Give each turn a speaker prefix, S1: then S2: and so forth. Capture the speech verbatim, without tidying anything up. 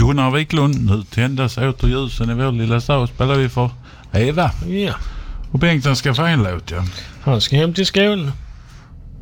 S1: Gunnar Wiklund, nu tändas åter ljusen i vår lilla stad, spelar vi för Eva.
S2: Ja.
S1: Och Bengtsson ska få en låt, ja.
S2: Han ska hem till Skåne.